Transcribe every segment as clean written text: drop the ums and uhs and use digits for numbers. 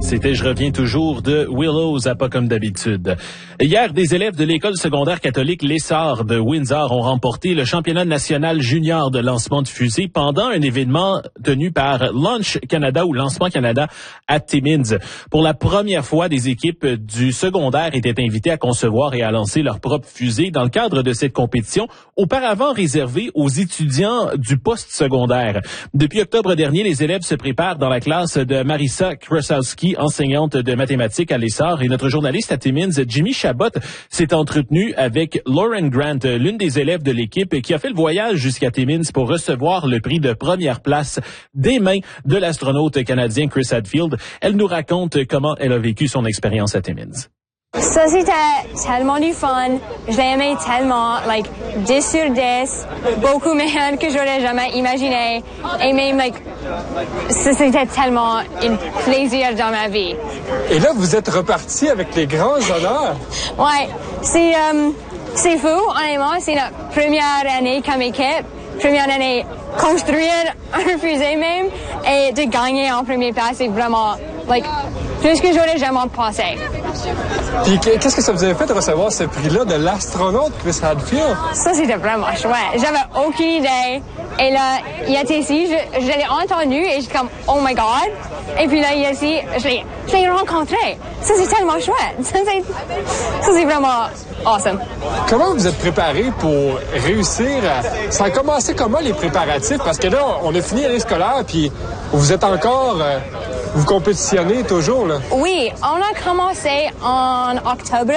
C'était Je reviens toujours de Willows à Pas comme d'habitude. Hier, des élèves de l'école secondaire catholique L'Essor de Windsor ont remporté le championnat national junior de lancement de fusée pendant un événement tenu par Launch Canada ou Lancement Canada à Timmins. Pour la première fois, des équipes du secondaire étaient invitées à concevoir et à lancer leur propre fusée dans le cadre de cette compétition, auparavant réservée aux étudiants du post-secondaire. Depuis octobre dernier, les élèves se préparent dans la classe de Marissa Krasowski, enseignante de mathématiques à l'Essor, et notre journaliste à Timmins, Jimmy Chabot, s'est entretenu avec Lauren Grant, l'une des élèves de l'équipe qui a fait le voyage jusqu'à Timmins pour recevoir le prix de première place des mains de l'astronaute canadien Chris Hadfield. Elle nous raconte comment elle a vécu son expérience à Timmins. Ça, c'était tellement du fun. Je l'ai aimé tellement, 10 sur 10, beaucoup meilleur que j'aurais jamais imaginé. Et même, c'était tellement un plaisir dans ma vie. Et là, vous êtes reparti avec les grands honneurs. Ouais, c'est fou, honnêtement. C'est notre première année comme équipe. Première année, construire un fusée même, et de gagner en première place, c'est vraiment, plus que j'aurais jamais pensé. Puis qu'est-ce que ça vous avait fait de recevoir ce prix-là de l'astronaute Chris Hadfield? Ça, c'était vraiment chouette. J'avais aucune idée. Et là, il était ici, je l'ai entendu et j'étais comme, oh my God. Et puis là, il est ici, je l'ai rencontré. Ça, c'est tellement chouette. Ça, c'est vraiment awesome. Comment vous êtes préparé pour réussir ça a commencé comment les préparatifs? Parce que là, on a fini l'année scolaire, puis vous êtes encore... vous compétitionnez toujours, là? Oui, on a commencé en octobre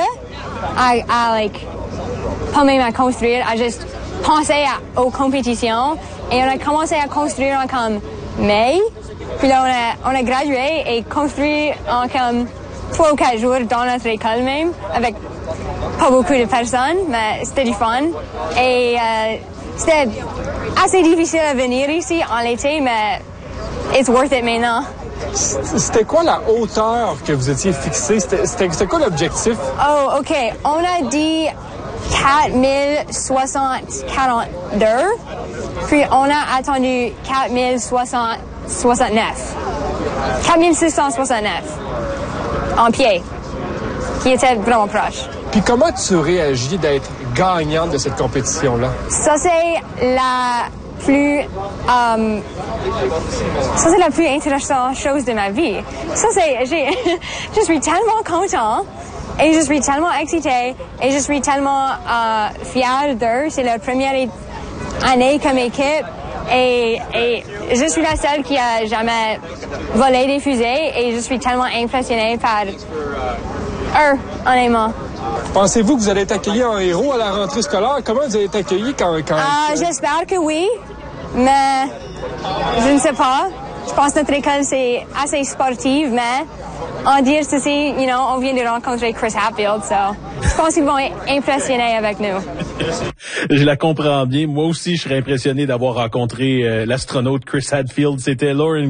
à pas même à construire, à juste penser aux compétitions. Et on a commencé à construire en comme mai. Puis là, on a gradué et construit en comme 3 ou 4 jours dans notre école même, avec pas beaucoup de personnes, mais c'était du fun. Et c'était assez difficile à venir ici en l'été, mais it's worth it maintenant. C'était quoi la hauteur que vous étiez fixée? C'était quoi l'objectif? Oh, OK. On a dit 4060-42. Puis on a attendu 4069. 4669 en pied, qui était vraiment proche. Puis comment tu réagis d'être gagnante de cette compétition-là? Ça, c'est la plus intéressante chose de ma vie. Ça, je suis tellement content et je suis tellement excitée et je suis tellement fière d'eux. C'est leur première année comme équipe et je suis la seule qui a jamais volé des fusées et je suis tellement impressionnée par eux, honnêtement. Pensez-vous que vous allez être accueillis en héros à la rentrée scolaire? Comment vous allez être accueillis quand... J'espère que oui, mais je ne sais pas. Je pense que notre école, c'est assez sportive, mais en dire ceci, on vient de rencontrer Chris Hadfield, so je pense qu'ils vont être impressionnés avec nous. Je la comprends bien. Moi aussi, je serais impressionné d'avoir rencontré l'astronaute Chris Hadfield. C'était Lauren